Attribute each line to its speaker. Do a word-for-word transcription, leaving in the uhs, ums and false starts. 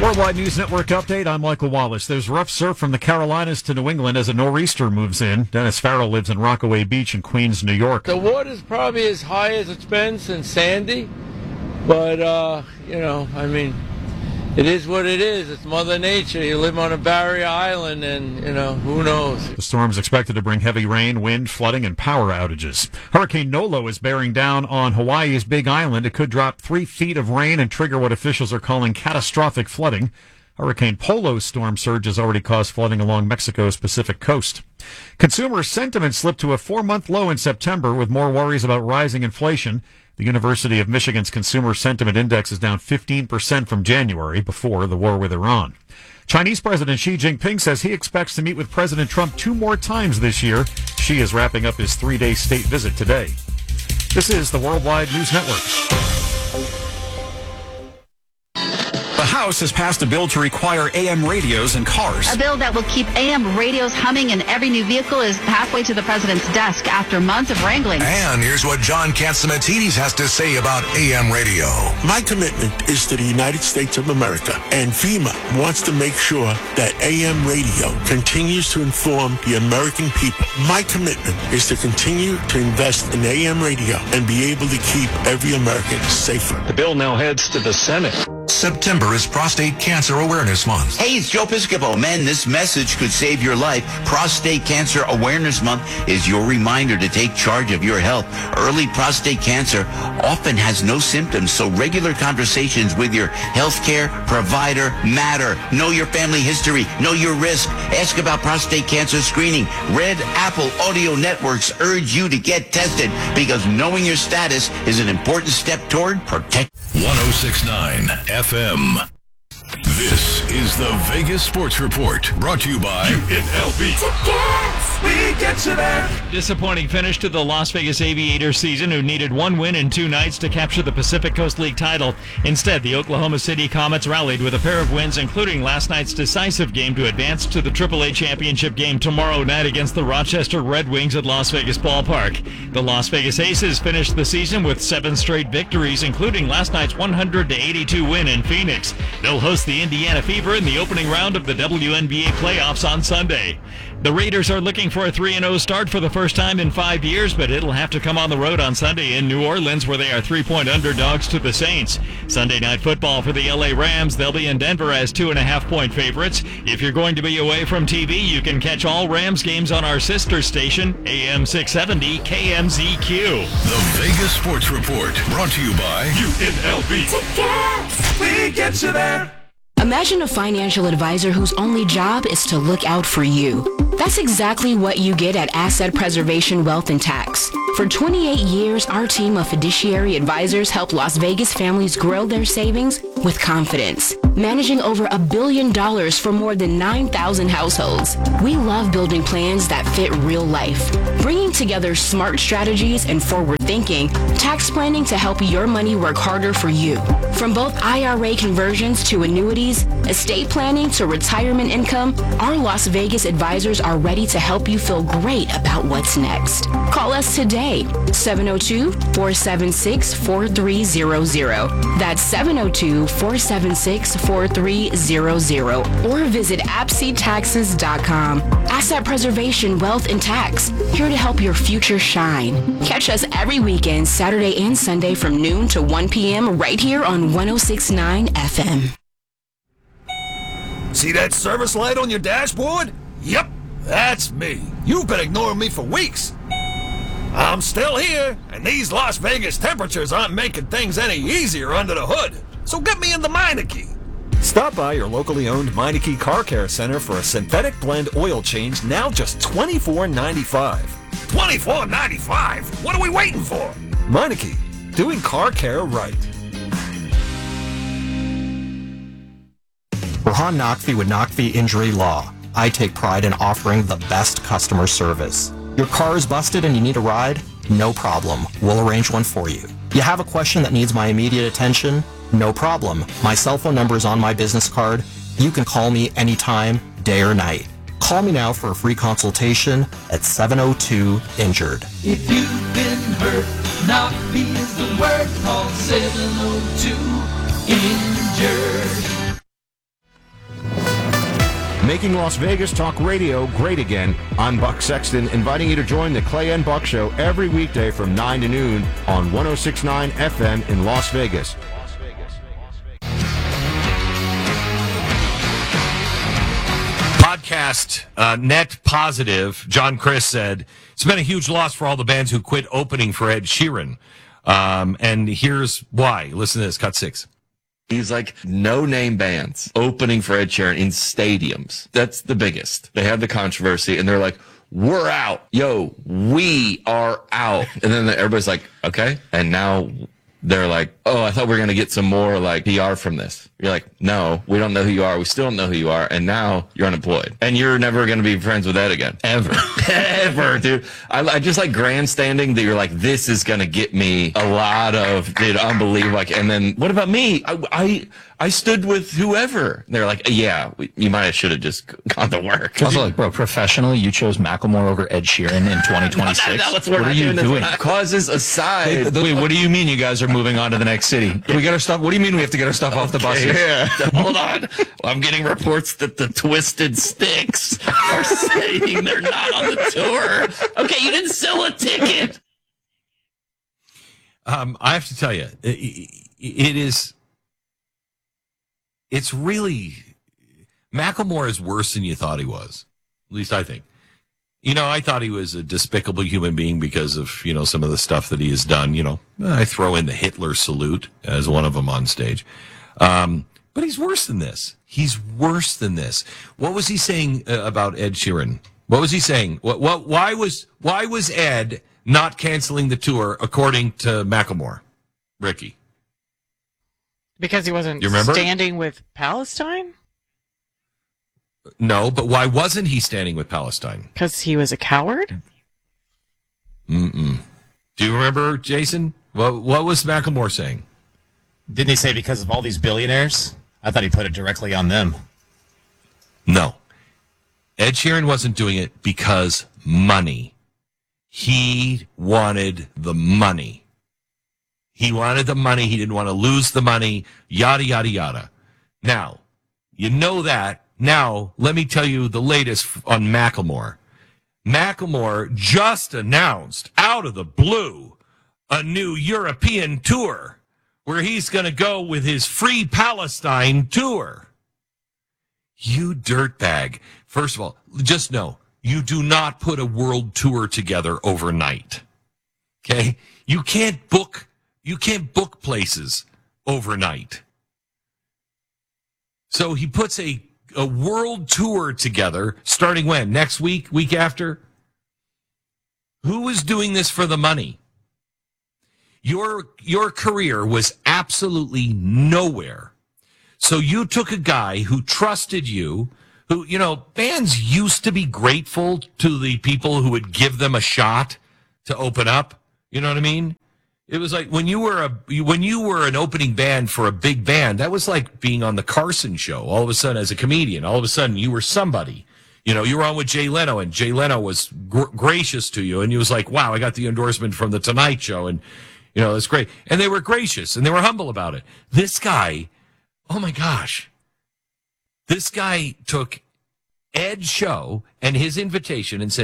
Speaker 1: Worldwide News Network update. I'm Michael Wallace. There's rough surf from the Carolinas to New England as a nor'easter moves in. Dennis Farrell lives in Rockaway Beach in Queens, New York.
Speaker 2: The water's probably as high as it's been since Sandy, but, uh, you know, I mean, it is what it is. It's Mother Nature. You live on a barrier island, and, you know, who knows?
Speaker 1: The storm's expected to bring heavy rain, wind, flooding, and power outages. Hurricane Nolo is bearing down on Hawaii's Big Island. It could drop three feet of rain and trigger what officials are calling catastrophic flooding. Hurricane Polo's storm surge has already caused flooding along Mexico's Pacific coast. Consumer sentiment slipped to a four-month low in September with more worries about rising inflation. The University of Michigan's Consumer Sentiment Index is down fifteen percent from January, before the war with Iran. Chinese President Xi Jinping says he expects to meet with President Trump two more times this year. Xi is wrapping up his three-day state visit today. This is the Worldwide News Network.
Speaker 3: The House has passed a bill to require A M radios in cars.
Speaker 4: A bill that will keep A M radios humming in every new vehicle is halfway to the president's desk after months of wrangling.
Speaker 5: And here's what John Catsimatidis has to say about A M radio.
Speaker 6: My commitment is to the United States of America, and FEMA wants to make sure that A M radio continues to inform the American people. My commitment is to continue to invest in A M radio and be able to keep every American safer.
Speaker 7: The bill now heads to the Senate.
Speaker 5: September is Prostate Cancer Awareness Month.
Speaker 8: Hey, it's Joe Piscopo. Man, this message could save your life. Prostate Cancer Awareness Month is your reminder to take charge of your health. Early prostate cancer often has no symptoms, so regular conversations with your healthcare provider matter. Know your family history. Know your risk. Ask about prostate cancer screening. Red Apple Audio Networks urge you to get tested because knowing your status is an important step toward protect.
Speaker 5: one oh six point nine F M. This is the Vegas Sports Report, brought to you by U N L V. Tickets,
Speaker 9: we get you there. Disappointing finish to the Las Vegas Aviators season, who needed one win in two nights to capture the Pacific Coast League title. Instead, the Oklahoma City Comets rallied with a pair of wins, including last night's decisive game to advance to the triple A championship game tomorrow night against the Rochester Red Wings at Las Vegas Ballpark. The Las Vegas Aces finished the season with seven straight victories, including last night's one hundred to eighty-two win in Phoenix. They'll host the Indiana Fever in the opening round of the W N B A playoffs on Sunday. The Raiders are looking for a three and oh start for the first time in five years, but it'll have to come on the road on Sunday in New Orleans, where they are three-point underdogs to the Saints. Sunday Night Football for the L A Rams. They'll be in Denver as two-and-a-half-point favorites. If you're going to be away from T V, you can catch all Rams games on our sister station, A M six seventy K M Z Q.
Speaker 5: The Vegas Sports Report, brought to you by U N L V.
Speaker 9: Tickets, we get you there.
Speaker 10: Imagine a financial advisor whose only job is to look out for you. That's exactly what you get at Asset Preservation Wealth and Tax. For twenty-eight years, our team of fiduciary advisors help Las Vegas families grow their savings with confidence, managing over a billion dollars for more than nine thousand households. We love building plans that fit real life, bringing together smart strategies and forward thinking, tax planning to help your money work harder for you. From both I R A conversions to annuities, estate planning to retirement income, our Las Vegas advisors are ready to help you feel great about what's next. Call us today, seven oh two, four seven six, four three zero zero. That's seven oh two, four seven six, four three zero zero. Or visit A P S I taxes dot com. Asset Preservation Wealth and Tax, here to help your future shine. Catch us every weekend, Saturday and Sunday from noon to one p.m. right here on one oh six point nine F M.
Speaker 11: See that service light on your dashboard? Yep, that's me. You've been ignoring me for weeks. I'm still here, and these Las Vegas temperatures aren't making things any easier under the hood. So get me in the Meineke.
Speaker 12: Stop by your locally owned Meineke Car Care Center for a synthetic blend oil change, now just twenty-four ninety-five.
Speaker 11: twenty-four ninety-five? What are we waiting for?
Speaker 12: Meineke, doing car care right.
Speaker 13: Rahan Naqvi with Naqvi Injury Law. I take pride in offering the best customer service. Your car is busted and you need a ride? No problem. We'll arrange one for you. You have a question that needs my immediate attention? No problem. My cell phone number is on my business card. You can call me anytime, day or night. Call me now for a free consultation at seven oh two injured.
Speaker 14: If you've been hurt, Naqvi is the word. Call seven oh two injured.
Speaker 15: Making Las Vegas Talk Radio great again. I'm Buck Sexton, inviting you to join the Clay and Buck Show every weekday from nine to noon on one oh six point nine F M in Las Vegas.
Speaker 16: Podcast uh, net positive. John Chris said it's been a huge loss for all the bands who quit opening for Ed Sheeran. Um, and here's why. Listen to this. Cut six.
Speaker 17: He's like no-name bands opening for Ed Sheeran in stadiums. That's the biggest. They had the controversy, and they're like, we're out. Yo, we are out. And then everybody's like, okay. And now they're like, oh, I thought we were going to get some more like P R from this. You're like, no, we don't know who you are. We still don't know who you are. And now you're unemployed. And you're never going to be friends with Ed again. Ever. Ever, dude. I, I just like grandstanding that you're like, this is going to get me a lot of, dude, unbelievable. Like, and then what about me? I, I, I stood with whoever. And they're like, yeah, we, you might have should have just gone to work.
Speaker 18: Also, like, bro, professionally, you chose Macklemore over Ed Sheeran in twenty twenty-six.
Speaker 17: no, no,
Speaker 18: what are you doing?
Speaker 17: Causes aside.
Speaker 18: Wait, wait, what do you mean you guys are moving on to the next city? We got our stuff. What do you mean we have to get our stuff off the bus?
Speaker 17: Yeah. Hold on. Well, I'm getting reports that the Twisted Sticks are saying they're not on the tour. Okay, you didn't sell a ticket.
Speaker 16: Um, I have to tell you, it, it is. It's really Macklemore is worse than you thought he was. At least I think. You know, I thought he was a despicable human being because of, you know, some of the stuff that he has done. You know, I throw in the Hitler salute as one of them on stage. Um, but he's worse than this. He's worse than this. What was he saying uh, about Ed Sheeran? What was he saying? What, what, why was, why was Ed not canceling the tour according to Macklemore? Ricky.
Speaker 19: Because he wasn't
Speaker 16: You remember?
Speaker 19: standing with Palestine?
Speaker 16: No, but why wasn't he standing with Palestine?
Speaker 19: Because he was a coward?
Speaker 16: Mm-mm. Do you remember, Jason? What, what was Macklemore saying?
Speaker 20: Didn't he say because of all these billionaires? I thought he put it directly on them.
Speaker 16: No. Ed Sheeran wasn't doing it because money. He wanted the money. He wanted the money. He didn't want to lose the money. Yada, yada, yada. Now, you know that. Now, let me tell you the latest on Macklemore. Macklemore just announced out of the blue a new European tour where he's going to go with his Free Palestine tour. You dirtbag. First of all, just know, you do not put a world tour together overnight. Okay? You can't book, you can't book places overnight. So he puts a a world tour together, starting when? Next week? Week after? Who is doing this for the money? Your, your career was absolutely nowhere. So you took a guy who trusted you, who, you know, bands used to be grateful to the people who would give them a shot to open up. You know what I mean? It was like when you were a when you were an opening band for a big band, that was like being on the Carson show. All of a sudden, as a comedian, all of a sudden you were somebody. You know, you were on with Jay Leno, and Jay Leno was gr- gracious to you, and you was like, "Wow, I got the endorsement from the Tonight Show," and you know, it's great. And they were gracious and they were humble about it. This guy, oh my gosh, this guy took Ed's show and his invitation and said,